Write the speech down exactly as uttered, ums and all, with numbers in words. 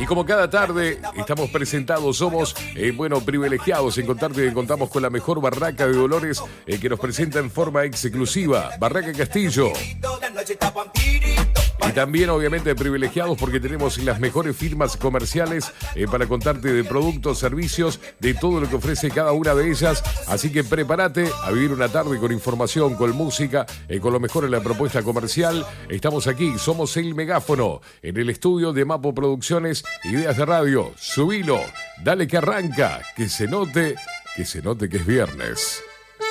como cada tarde estamos presentados, somos, eh, bueno, privilegiados en contarte que contamos con la mejor barraca de Dolores eh, que nos presenta en forma exclusiva, Barraca Castillo. Y también, obviamente, privilegiados porque tenemos las mejores firmas comerciales eh, para contarte de productos, servicios, de todo lo que ofrece cada una de ellas. Así que prepárate a vivir una tarde con información, con música, eh, con lo mejor en la propuesta comercial. Estamos aquí, somos el megáfono, en el estudio de Mapo Producciones, Ideas de Radio. Subilo, dale que arranca, que se note, que se note que es viernes.